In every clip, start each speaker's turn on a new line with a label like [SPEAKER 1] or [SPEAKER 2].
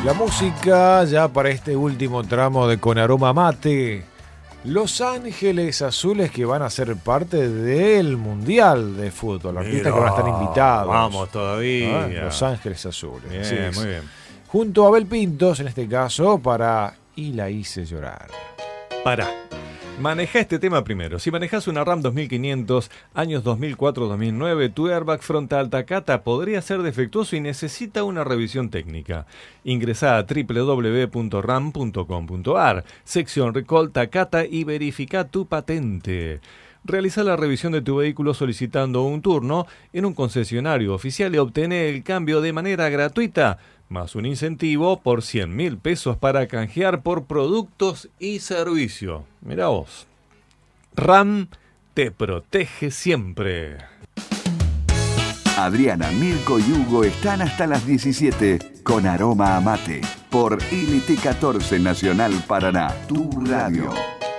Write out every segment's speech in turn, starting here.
[SPEAKER 1] La música ya para este último tramo de Con Aroma Mate. Los Ángeles Azules, que van a ser parte del Mundial de Fútbol. Artistas que van a estar invitados.
[SPEAKER 2] Vamos todavía.
[SPEAKER 1] Los Ángeles Azules.
[SPEAKER 2] Bien, muy bien.
[SPEAKER 1] Junto a Abel Pintos, en este caso, para Y la hice llorar.
[SPEAKER 2] Pará. Maneja este tema primero. Si manejas una RAM 2500, años 2004-2009, tu airbag frontal Takata podría ser defectuoso y necesita una revisión técnica. Ingresá a www.ram.com.ar, sección Recall Takata y verifica tu patente. Realiza la revisión de tu vehículo solicitando un turno en un concesionario oficial y obtener el cambio de manera gratuita, más un incentivo por 100.000 pesos para canjear por productos y servicio. Mirá vos. RAM te protege siempre.
[SPEAKER 3] Adriana, Mirko y Hugo están hasta las 17 con Aroma a Mate por LT14 Nacional Paraná, tu radio.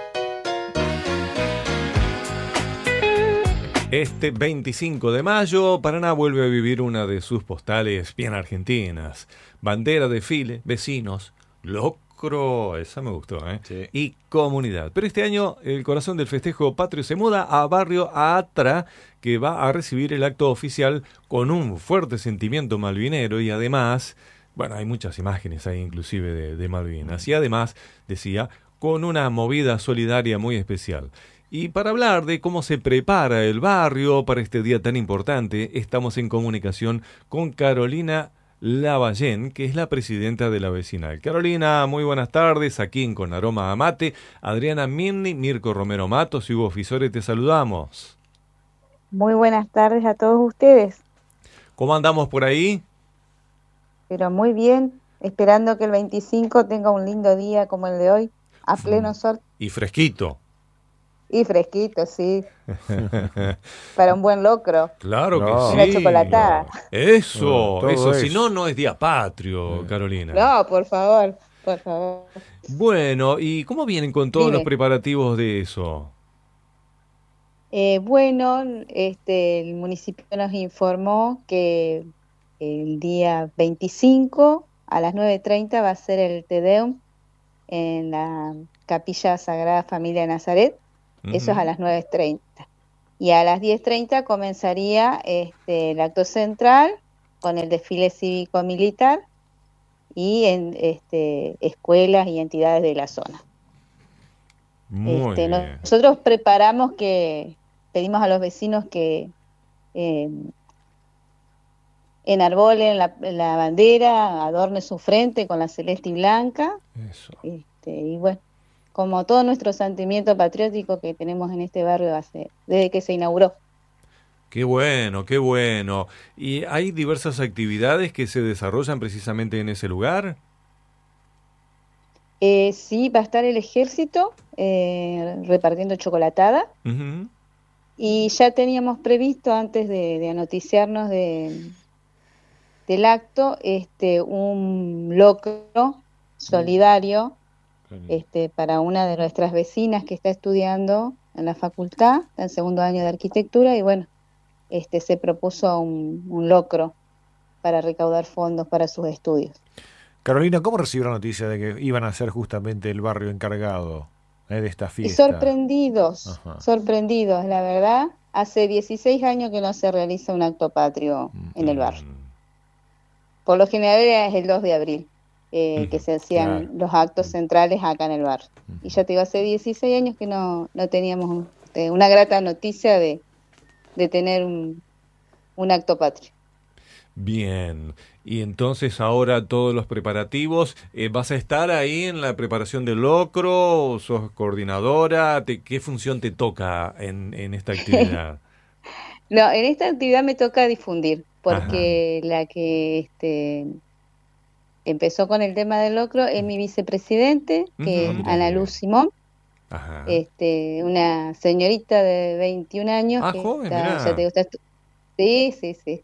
[SPEAKER 2] Este 25 de mayo, Paraná vuelve a vivir una de sus postales bien argentinas. Bandera, desfile, vecinos, locro, esa me gustó, ¿eh?
[SPEAKER 1] Sí.
[SPEAKER 2] Y comunidad. Pero este año el corazón del festejo patrio se muda a Barrio Atra, que va a recibir el acto oficial con un fuerte sentimiento malvinero y además, bueno, hay muchas imágenes ahí inclusive de Malvinas. Y además, decía, con una movida solidaria muy especial. Y para hablar de cómo se prepara el barrio para este día tan importante, estamos en comunicación con Carolina Lavallén, que es la presidenta de la vecinal. Carolina, muy buenas tardes, aquí en Con Aroma a Mate. Adriana Mirni, Mirko Romero Matos y Hugo Fisore, te saludamos.
[SPEAKER 4] Muy buenas tardes a todos ustedes.
[SPEAKER 2] ¿Cómo andamos por ahí?
[SPEAKER 4] Pero muy bien, esperando que el 25 tenga un lindo día como el de hoy, a pleno sol.
[SPEAKER 2] Y fresquito.
[SPEAKER 4] Y fresquito, sí. Para un buen locro.
[SPEAKER 2] Claro que
[SPEAKER 1] No.
[SPEAKER 2] sí.
[SPEAKER 4] Una chocolatada.
[SPEAKER 2] Eso,
[SPEAKER 1] Todo
[SPEAKER 2] eso. Si
[SPEAKER 1] eso.
[SPEAKER 2] no, no es día patrio, Carolina.
[SPEAKER 4] No, por favor, por favor.
[SPEAKER 2] Bueno, ¿y cómo vienen con todos
[SPEAKER 4] Dime.
[SPEAKER 2] los preparativos de eso?
[SPEAKER 4] El municipio nos informó que el día 25 a las 9:30 va a ser el Te Deum en la Capilla Sagrada Familia de Nazaret. Eso es a las 9:30. Y a las 10:30 comenzaría el acto central con el desfile cívico-militar y en escuelas y entidades de la zona.
[SPEAKER 2] Muy bien.
[SPEAKER 4] Nosotros pedimos a los vecinos que enarbolen la bandera, adornen su frente con la celeste y blanca.
[SPEAKER 2] Eso.
[SPEAKER 4] Y bueno, como todo nuestro sentimiento patriótico que tenemos en este barrio desde que se inauguró.
[SPEAKER 2] Qué bueno, qué bueno. ¿Y hay diversas actividades que se desarrollan precisamente en ese lugar?
[SPEAKER 4] Sí, va a estar el ejército repartiendo chocolatada.
[SPEAKER 2] Ujú.
[SPEAKER 4] Y ya teníamos previsto, antes de anoticiarnos del acto, un locro solidario para una de nuestras vecinas que está estudiando en la facultad, está en segundo año de arquitectura, y bueno, se propuso un locro para recaudar fondos para sus estudios.
[SPEAKER 1] Carolina, ¿cómo recibió la noticia de que iban a ser justamente el barrio encargado de esta
[SPEAKER 4] Y
[SPEAKER 1] fiesta?
[SPEAKER 4] sorprendidos, la verdad. Hace 16 años que no se realiza un acto patrio en el barrio. Por lo general es el 2 de abril que se hacían los actos centrales acá en el barrio. Y ya te digo, hace 16 años que no teníamos una grata noticia de tener un acto patrio.
[SPEAKER 2] Bien. Y entonces ahora todos los preparativos, ¿vas a estar ahí en la preparación del locro? ¿Sos coordinadora? ¿Qué función te toca en esta actividad?
[SPEAKER 4] No, en esta actividad me toca difundir, porque la que empezó con el tema del locro es mi vicepresidente, que es Ana Luz Simón.
[SPEAKER 2] Ajá.
[SPEAKER 4] Una señorita de 21 años que
[SPEAKER 2] joven,
[SPEAKER 4] ya te gusta. Sí.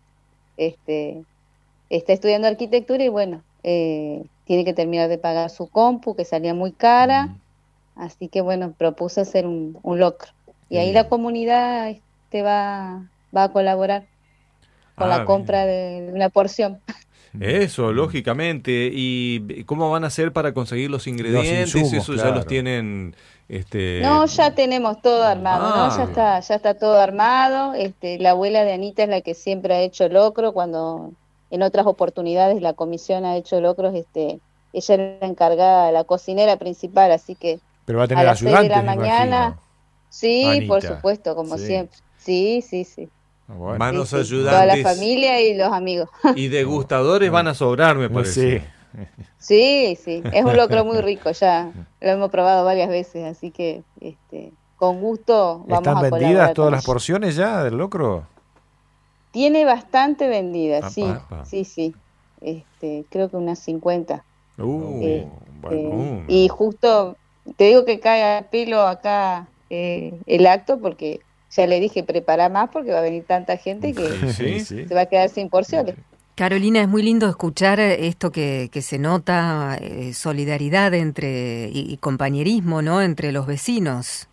[SPEAKER 4] Está estudiando arquitectura y bueno, tiene que terminar de pagar su compu, que salía muy cara, así que bueno, propuse hacer un locro. Y ahí la comunidad va a colaborar con la compra de una porción.
[SPEAKER 2] Eso, lógicamente. ¿Y cómo van a hacer para conseguir los ingredientes?
[SPEAKER 1] insumos,
[SPEAKER 2] Eso ya
[SPEAKER 1] claro.
[SPEAKER 2] los tienen...
[SPEAKER 4] No, ya tenemos todo armado,
[SPEAKER 2] Ah.
[SPEAKER 4] ¿no? Ya está todo armado. La abuela de Anita es la que siempre ha hecho locro, cuando en otras oportunidades la comisión ha hecho locros, ella era la encargada, la cocinera principal, así que
[SPEAKER 1] Pero va a
[SPEAKER 4] a
[SPEAKER 1] tener
[SPEAKER 4] las 6 de
[SPEAKER 1] ayudantes,
[SPEAKER 4] la
[SPEAKER 1] me
[SPEAKER 4] mañana,
[SPEAKER 1] imagino.
[SPEAKER 4] sí,
[SPEAKER 1] Anita.
[SPEAKER 4] por supuesto, como
[SPEAKER 1] Sí.
[SPEAKER 4] siempre. Sí, sí, sí.
[SPEAKER 1] Ah, bueno.
[SPEAKER 2] Manos
[SPEAKER 4] Sí, sí. Toda la
[SPEAKER 2] ayudantes
[SPEAKER 4] familia y los amigos.
[SPEAKER 2] y degustadores van a sobrar, me parece.
[SPEAKER 1] Sí.
[SPEAKER 4] Sí, sí, es un locro muy rico, ya lo hemos probado varias veces, así que con gusto vamos
[SPEAKER 1] ¿Están
[SPEAKER 4] a
[SPEAKER 1] vendidas
[SPEAKER 4] colaborar
[SPEAKER 1] todas
[SPEAKER 4] con
[SPEAKER 1] las
[SPEAKER 4] ellos.
[SPEAKER 1] porciones ya del locro?
[SPEAKER 4] Tiene bastante vendida,
[SPEAKER 1] Apa,
[SPEAKER 4] sí,
[SPEAKER 2] apa.
[SPEAKER 4] sí. Creo que unas 50.
[SPEAKER 1] Bueno.
[SPEAKER 4] Y justo, te digo que cae al pelo acá el acto, porque ya le dije prepara más porque va a venir tanta gente que
[SPEAKER 2] Sí.
[SPEAKER 4] se va a quedar sin porciones.
[SPEAKER 5] Carolina, es muy lindo escuchar esto que se nota, solidaridad y compañerismo, ¿no?, entre los vecinos.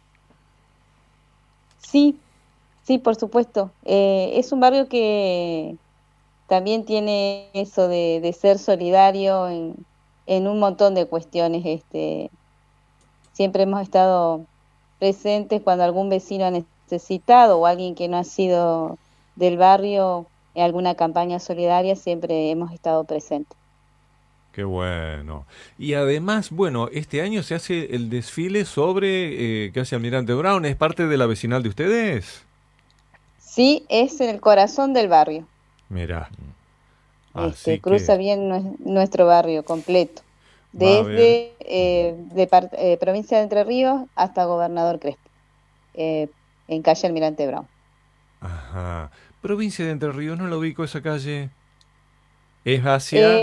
[SPEAKER 4] Sí, sí, por supuesto. Es un barrio que también tiene eso de ser solidario en un montón de cuestiones. Siempre hemos estado presentes cuando algún vecino ha necesitado o alguien que no ha sido del barrio en alguna campaña solidaria, siempre hemos estado presentes.
[SPEAKER 2] Qué bueno. Y además, bueno, este año se hace el desfile sobre Calle Almirante Brown. ¿Es parte de la vecinal de ustedes?
[SPEAKER 4] Sí, es en el corazón del barrio.
[SPEAKER 2] Mira. Así
[SPEAKER 4] Cruza
[SPEAKER 2] que
[SPEAKER 4] bien nuestro barrio completo,
[SPEAKER 2] va a haber-
[SPEAKER 4] desde provincia de Entre Ríos hasta Gobernador Crespo, en calle Almirante Brown.
[SPEAKER 2] Ajá. Provincia de Entre Ríos, no lo ubico esa calle. ¿Es hacia?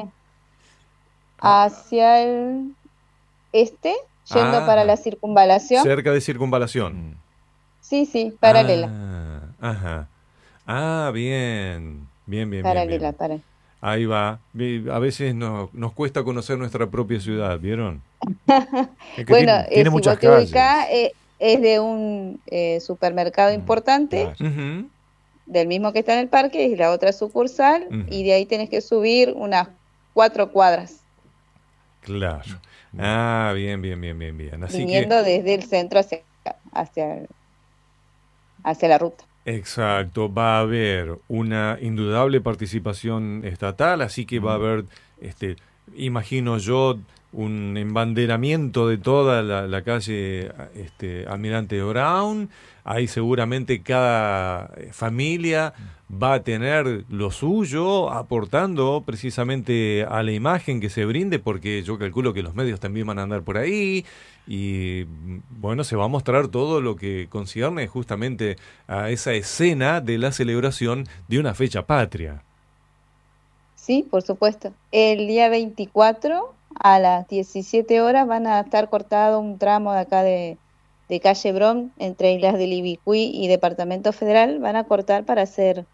[SPEAKER 4] Hacia el este, yendo para la circunvalación.
[SPEAKER 2] Cerca de Circunvalación.
[SPEAKER 4] Sí, paralela.
[SPEAKER 2] Ajá. Ah, bien. Bien.
[SPEAKER 4] Paralela.
[SPEAKER 2] Ahí va. A veces nos cuesta conocer nuestra propia ciudad, ¿vieron?
[SPEAKER 1] Es que
[SPEAKER 4] Bueno,
[SPEAKER 1] tiene
[SPEAKER 4] si
[SPEAKER 1] muchas
[SPEAKER 4] vos te
[SPEAKER 1] calles.
[SPEAKER 4] ubicás, es de un supermercado importante,
[SPEAKER 1] Claro.
[SPEAKER 2] Ujú.
[SPEAKER 4] del mismo que está en el parque, es la otra sucursal,
[SPEAKER 2] Ujú.
[SPEAKER 4] y de ahí tenés que subir unas 4 cuadras,
[SPEAKER 2] Claro. Ah, bien. Así
[SPEAKER 4] viniendo desde el centro hacia la ruta.
[SPEAKER 2] exacto, va a haber una indudable participación estatal, así que va a haber, imagino yo, un embanderamiento de toda la calle Almirante Brown. Ahí seguramente cada familia va a tener lo suyo, aportando precisamente a la imagen que se brinde, porque yo calculo que los medios también van a andar por ahí. Y bueno, se va a mostrar todo lo que concierne justamente a esa escena de la celebración de una fecha patria.
[SPEAKER 4] Sí, por supuesto. El día 24 a las 17 horas van a estar cortado un tramo de acá de calle Brom, entre Islas del Ibicuí y Departamento Federal. Van a cortar para hacer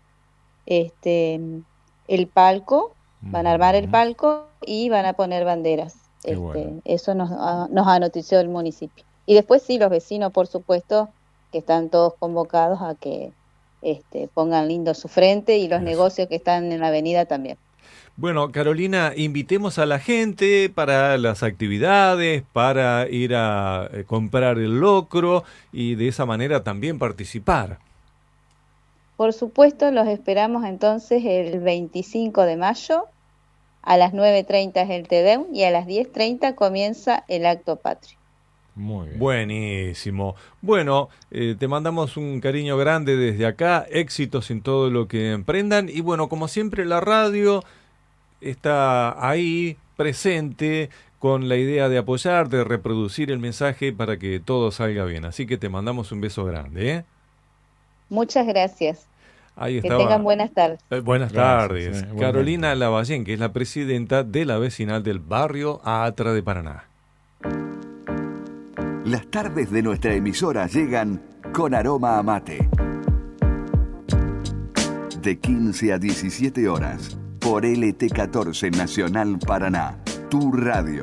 [SPEAKER 4] el palco, van a armar el palco y van a poner banderas.
[SPEAKER 1] Qué bueno.
[SPEAKER 4] Eso nos ha noticiado el municipio. Y después sí, los vecinos, por supuesto, que están todos convocados a que pongan lindo su frente, y los
[SPEAKER 2] Eso.
[SPEAKER 4] negocios que están en la avenida también.
[SPEAKER 2] Bueno, Carolina, invitemos a la gente para las actividades, para ir a comprar el locro y de esa manera también participar.
[SPEAKER 4] Por supuesto, los esperamos entonces el 25 de mayo, a las 9:30 es el Tedeum y a las 10:30 comienza el acto patrio.
[SPEAKER 1] Muy bien.
[SPEAKER 2] Buenísimo. Bueno, te mandamos un cariño grande desde acá, éxitos en todo lo que emprendan y bueno, como siempre la radio está ahí presente con la idea de apoyar, de reproducir el mensaje para que todo salga bien. Así que te mandamos un beso grande, ¿eh?
[SPEAKER 4] Muchas gracias.
[SPEAKER 2] Ahí
[SPEAKER 4] Que
[SPEAKER 2] estaba.
[SPEAKER 4] tengan buenas tardes.
[SPEAKER 2] Buenas
[SPEAKER 1] Gracias,
[SPEAKER 2] tardes.
[SPEAKER 1] igualmente.
[SPEAKER 2] Carolina Lavallén, que es la presidenta de la vecinal del barrio Atra de Paraná.
[SPEAKER 3] Las tardes de nuestra emisora llegan con aroma a mate. De 15 a 17 horas, por LT14 Nacional Paraná, tu radio.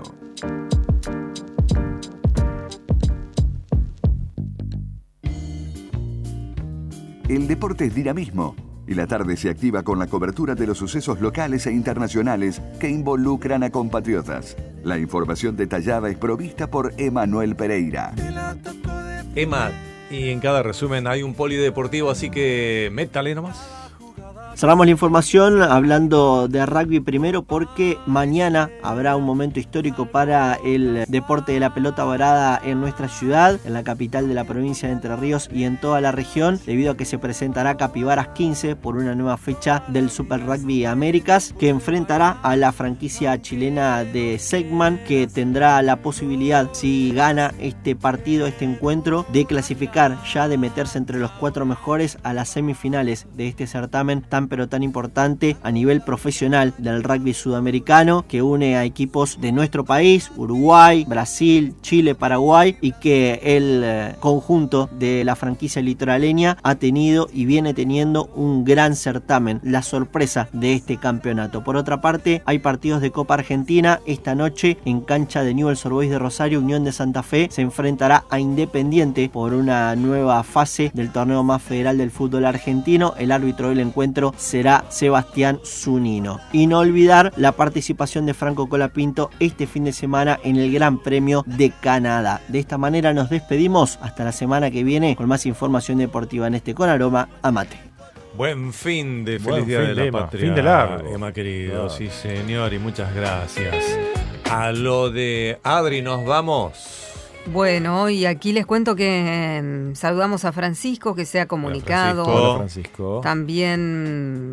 [SPEAKER 3] El deporte es dinamismo y la tarde se activa con la cobertura de los sucesos locales e internacionales que involucran a compatriotas. La información detallada es provista por Emanuel Pereira.
[SPEAKER 2] Emma, y en cada resumen hay un polideportivo, así que métale nomás.
[SPEAKER 6] Cerramos la información hablando de rugby primero porque mañana habrá un momento histórico para el deporte de la pelota varada en nuestra ciudad, en la capital de la provincia de Entre Ríos y en toda la región, debido a que se presentará Capibaras 15 por una nueva fecha del Super Rugby Américas, que enfrentará a la franquicia chilena de Segman, que tendrá la posibilidad, si gana este partido, este encuentro, de clasificar, ya de meterse entre los 4 mejores a las semifinales de este certamen tan pero tan importante a nivel profesional del rugby sudamericano, que une a equipos de nuestro país, Uruguay, Brasil, Chile, Paraguay, y que el conjunto de la franquicia litoraleña ha tenido y viene teniendo un gran certamen, la sorpresa de este campeonato. Por otra parte, hay partidos de Copa Argentina. Esta noche en cancha de Newell's Old Boys de Rosario, Unión de Santa Fe se enfrentará a Independiente por una nueva fase del torneo más federal del fútbol argentino. El árbitro del encuentro será Sebastián Zunino. Y no olvidar la participación de Franco Colapinto este fin de semana en el Gran Premio de Canadá. De esta manera nos despedimos hasta la semana que viene con más información deportiva en este Con Aroma a Mate.
[SPEAKER 2] Buen fin de Feliz Día de la Patria.
[SPEAKER 1] Fin de largo.
[SPEAKER 2] Emma querido, sí señor, y muchas gracias. A lo de Adri nos vamos.
[SPEAKER 5] Bueno, y aquí les cuento que saludamos a Francisco, que se ha comunicado.
[SPEAKER 1] Hola, Francisco.
[SPEAKER 5] También,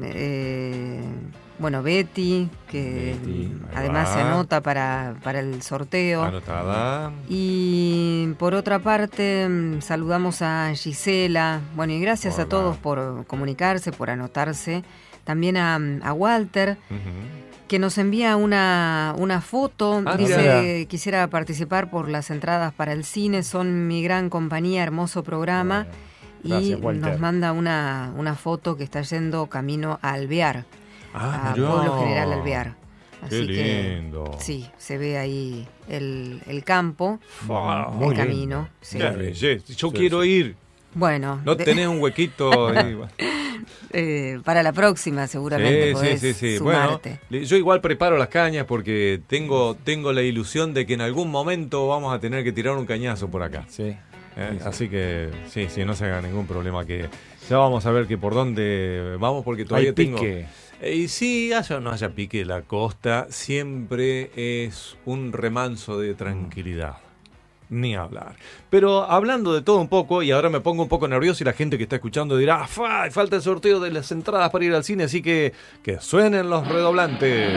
[SPEAKER 5] Betty, que además se anota para el sorteo.
[SPEAKER 2] Anotada.
[SPEAKER 5] Y por otra parte, saludamos a Gisela. Bueno, y gracias a todos por comunicarse, por anotarse. También a Walter. Que nos envía una foto, dice, quisiera participar por las entradas para el cine, son mi gran compañía, hermoso programa, gracias, y Walter. Nos manda una foto que está yendo camino a Alvear, a Pueblo General Alvear. Así
[SPEAKER 2] qué lindo.
[SPEAKER 5] Que, sí, se ve ahí el campo,
[SPEAKER 2] muy
[SPEAKER 5] el camino. Sí.
[SPEAKER 2] Yo quiero ir.
[SPEAKER 5] Bueno.
[SPEAKER 2] No tenés un huequito ahí.
[SPEAKER 5] Para la próxima seguramente podés sumarte.
[SPEAKER 2] Bueno, yo igual preparo las cañas porque tengo la ilusión de que en algún momento vamos a tener que tirar un cañazo por acá.
[SPEAKER 1] Sí.
[SPEAKER 2] Así que sí, no se haga ningún problema, que ya vamos a ver que por dónde vamos, porque todavía
[SPEAKER 1] hay pique.
[SPEAKER 2] Y sí, haya o no haya pique, la costa siempre es un remanso de tranquilidad. Ni hablar. Pero hablando de todo un poco, y ahora me pongo un poco nervioso y la gente que está escuchando dirá, falta el sorteo de las entradas para ir al cine, así que suenen los redoblantes.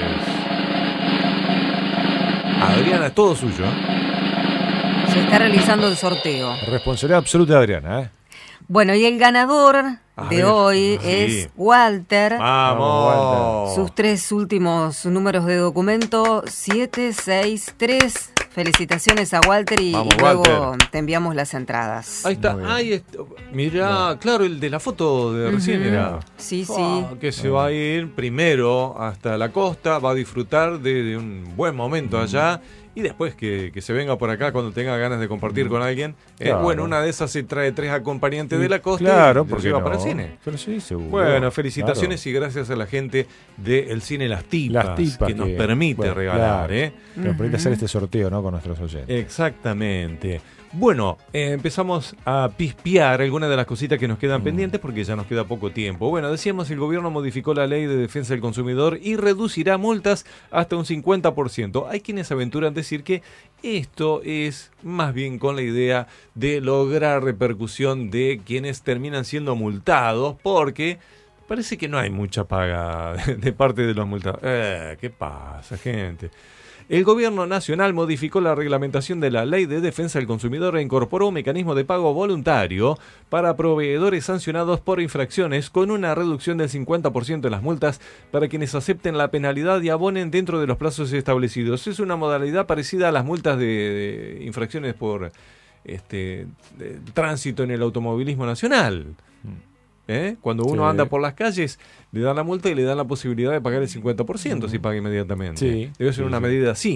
[SPEAKER 2] Adriana, es todo suyo.
[SPEAKER 5] Se está realizando el sorteo.
[SPEAKER 1] Responsabilidad absoluta de Adriana,
[SPEAKER 5] Bueno, y el ganador de hoy es Walter.
[SPEAKER 2] ¡Vamos, Walter!
[SPEAKER 5] Sus 3 últimos números de documento, 763. Felicitaciones a Walter y luego
[SPEAKER 2] Walter.
[SPEAKER 5] Te enviamos las entradas.
[SPEAKER 2] Ahí está, mirá, claro, el de la foto de recién era.
[SPEAKER 5] Sí.
[SPEAKER 2] Que se va a ir primero hasta la costa, va a disfrutar de un buen momento allá. Y después que se venga por acá cuando tenga ganas de compartir con alguien.
[SPEAKER 1] Claro.
[SPEAKER 2] Bueno, una de esas se trae 3 acompañantes de la costa.
[SPEAKER 1] Claro,
[SPEAKER 2] y
[SPEAKER 1] porque
[SPEAKER 2] se va para el cine.
[SPEAKER 1] Pero sí, seguro.
[SPEAKER 2] Bueno, felicitaciones y gracias a la gente del cine Las Tipas que nos permite regalar.
[SPEAKER 1] Que nos permite hacer este sorteo, ¿no? Con nuestros oyentes.
[SPEAKER 2] Exactamente. Bueno, empezamos a pispear algunas de las cositas que nos quedan pendientes porque ya nos queda poco tiempo. Bueno, decíamos, el gobierno modificó la ley de defensa del consumidor y reducirá multas hasta un 50%. Hay quienes aventuran decir que esto es más bien con la idea de lograr repercusión de quienes terminan siendo multados, porque parece que no hay mucha paga de parte de los multados. ¿Qué pasa, gente? El gobierno nacional modificó la reglamentación de la Ley de Defensa del Consumidor e incorporó un mecanismo de pago voluntario para proveedores sancionados por infracciones, con una reducción del 50% de las multas para quienes acepten la penalidad y abonen dentro de los plazos establecidos. Es una modalidad parecida a las multas de infracciones por de tránsito en el automovilismo nacional. Cuando uno anda por las calles, le dan la multa y le dan la posibilidad de pagar el 50% si paga inmediatamente. Debe ser una medida así.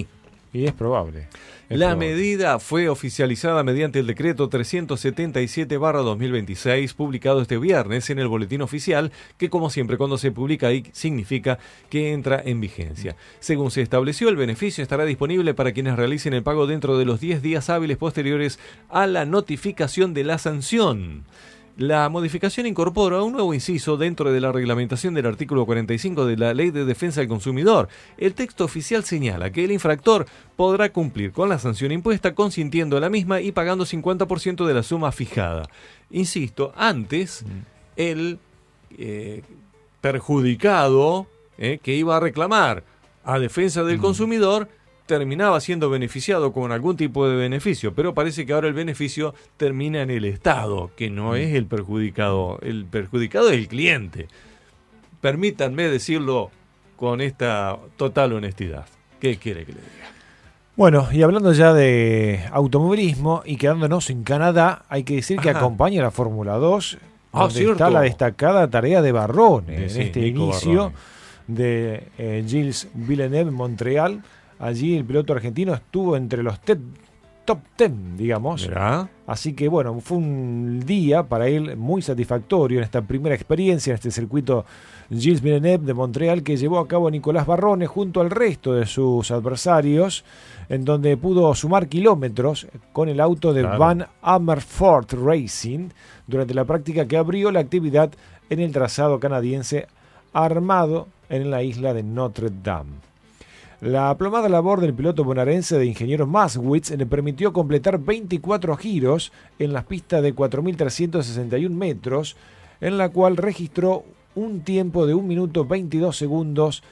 [SPEAKER 1] Y es probable.
[SPEAKER 2] La medida fue oficializada mediante el decreto 377/2026, publicado este viernes en el Boletín Oficial, que como siempre cuando se publica ahí significa que entra en vigencia. Según se estableció, el beneficio estará disponible para quienes realicen el pago dentro de los 10 días hábiles posteriores a la notificación de la sanción. La modificación incorpora un nuevo inciso dentro de la reglamentación del artículo 45 de la Ley de Defensa del Consumidor. El texto oficial señala que el infractor podrá cumplir con la sanción impuesta consintiendo a la misma y pagando 50% de la suma fijada. Insisto, antes el perjudicado que iba a reclamar a defensa del consumidor terminaba siendo beneficiado con algún tipo de beneficio, pero parece que ahora el beneficio termina en el Estado, que no es el perjudicado. El perjudicado es el cliente. Permítanme decirlo con esta total honestidad. ¿Qué quiere que le diga?
[SPEAKER 1] Bueno, y hablando ya de automovilismo y quedándonos en Canadá, hay que decir que acompaña la Fórmula 2, donde está la destacada tarea de Barrone, en este inicio de Gilles Villeneuve en Montreal. Allí el piloto argentino estuvo entre los top 10, digamos.
[SPEAKER 2] ¿Mirá?
[SPEAKER 1] Así que bueno, fue un día para él muy satisfactorio en esta primera experiencia en este circuito Gilles Villeneuve de Montreal, que llevó a cabo Nicolás Barrone junto al resto de sus adversarios, en donde pudo sumar kilómetros con el auto de Van Amersfoort Racing durante la práctica que abrió la actividad en el trazado canadiense armado en la isla de Notre Dame. La aplomada labor del piloto bonaerense de Ingeniero Maswitz le permitió completar 24 giros en la pista de 4.361 metros, en la cual registró un tiempo de 1 minuto 22 segundos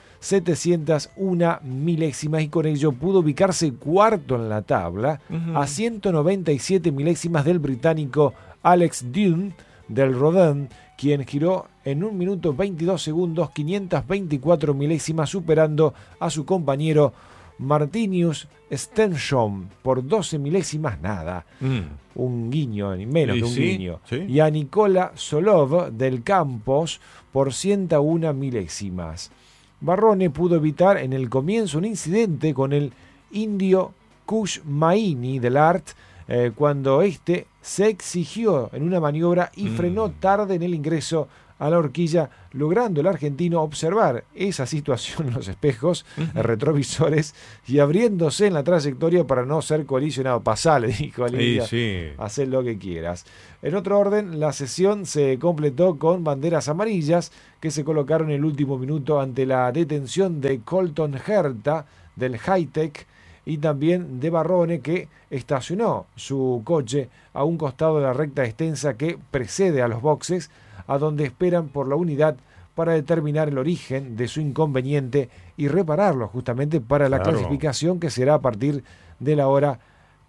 [SPEAKER 1] 701 milésimas, y con ello pudo ubicarse cuarto en la tabla a 197 milésimas del británico Alex Dune del Rodin, quien giró en 1 minuto 22 segundos 524 milésimas, superando a su compañero Martinius Stenshom por 12 milésimas nada. Un guiño, menos que un guiño. ¿Sí? Y a Nikola Solov del Campos por 101 milésimas. Barrone pudo evitar en el comienzo un incidente con el indio Kush Maini del ART, cuando este se exigió en una maniobra y frenó tarde en el ingreso a la horquilla, logrando el argentino observar esa situación en los espejos retrovisores y abriéndose en la trayectoria para no ser colisionado. Pasá, le dijo al indio, hacé lo que quieras. En otro orden, la sesión se completó con banderas amarillas que se colocaron en el último minuto ante la detención de Colton Herta del Hightech y también de Barrone, que estacionó su coche a un costado de la recta extensa que precede a los boxes, a donde esperan por la unidad para determinar el origen de su inconveniente y repararlo justamente para la clasificación que será a partir de la hora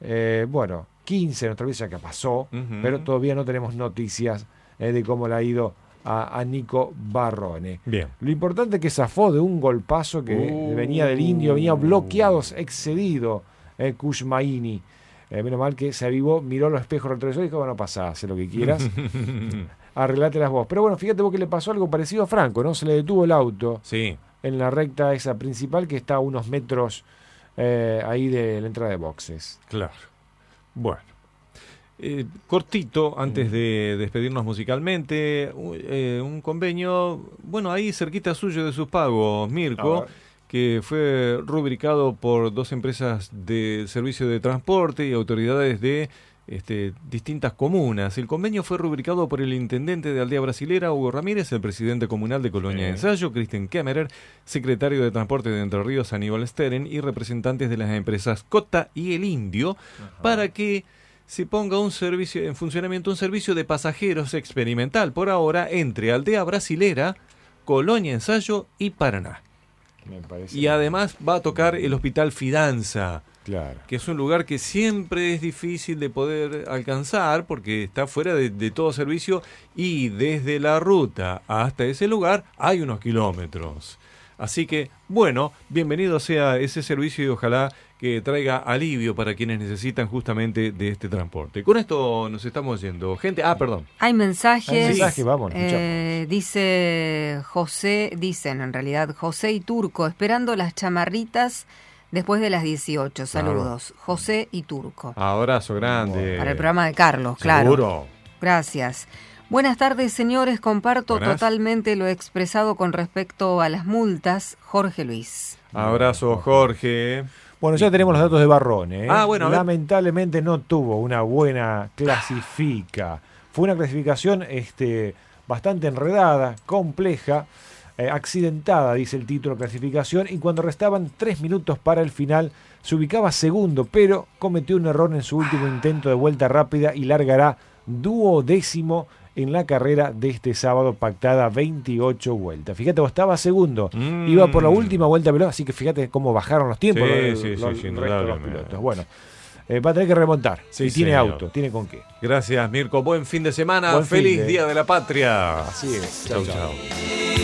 [SPEAKER 1] 15, nuestra vez ya que pasó, pero todavía no tenemos noticias de cómo le ha ido a Nico Barrone.
[SPEAKER 2] Bien.
[SPEAKER 1] Lo importante es que zafó de un golpazo que venía del indio, venía bloqueado, excedido Kush Maini. Menos mal que se avivó, miró los espejos retrovisores y dijo, bueno, pasá, haz lo que quieras. Arreglatelas vos. Pero bueno, fíjate vos que le pasó algo parecido a Franco, ¿no? Se le detuvo el auto en la recta esa principal que está a unos metros ahí de la entrada de boxes.
[SPEAKER 2] Claro. Bueno. Cortito, antes de despedirnos musicalmente, un convenio, bueno, ahí cerquita suyo de sus pagos, Mirko, que fue rubricado por 2 empresas de servicio de transporte y autoridades de distintas comunas. El convenio fue rubricado por el intendente de Aldea Brasilera, Hugo Ramírez, el presidente comunal de Colonia de Ensayo, Cristian Kemmerer, secretario de Transporte de Entre Ríos, Aníbal Steren, y representantes de las empresas Cota y El Indio, para que se ponga en funcionamiento un servicio de pasajeros experimental por ahora entre Aldea Brasilera, Colonia Ensayo y Paraná. Y además va a tocar el Hospital Fidanza, que es un lugar que siempre es difícil de poder alcanzar porque está fuera de todo servicio, y desde la ruta hasta ese lugar hay unos kilómetros. Así que, bueno, bienvenido sea ese servicio y ojalá que traiga alivio para quienes necesitan justamente de este transporte. Con esto nos estamos yendo. Gente, perdón.
[SPEAKER 5] Hay mensajes.
[SPEAKER 1] Vamos,
[SPEAKER 5] dice José y Turco, esperando las chamarritas después de las 18. Saludos. José y Turco.
[SPEAKER 2] Abrazo grande.
[SPEAKER 5] Para el programa de Carlos, claro.
[SPEAKER 2] Seguro.
[SPEAKER 5] Gracias. Buenas tardes, señores. Comparto totalmente lo expresado con respecto a las multas. Jorge Luis.
[SPEAKER 2] Abrazo, Jorge.
[SPEAKER 1] Bueno, ya tenemos los datos de Barrone.
[SPEAKER 2] Bueno,
[SPEAKER 1] lamentablemente no tuvo una buena clasifica. Fue una clasificación bastante enredada, compleja, accidentada, dice el título de clasificación, y cuando restaban 3 minutos para el final, se ubicaba segundo, pero cometió un error en su último intento de vuelta rápida y largará 12º en la carrera de este sábado, pactada 28 vueltas. Fíjate, vos estaba segundo, iba por la última vuelta veloz, así que fíjate cómo bajaron los tiempos los pilotos. Bueno, va a tener que remontar.
[SPEAKER 2] Sí,
[SPEAKER 1] y tiene
[SPEAKER 2] señor.
[SPEAKER 1] auto, tiene con qué.
[SPEAKER 2] Gracias, Mirko. Buen fin de semana.
[SPEAKER 1] Buen
[SPEAKER 2] Feliz
[SPEAKER 1] fin de...
[SPEAKER 2] Día de la Patria.
[SPEAKER 1] Así es.
[SPEAKER 2] Chau, chau.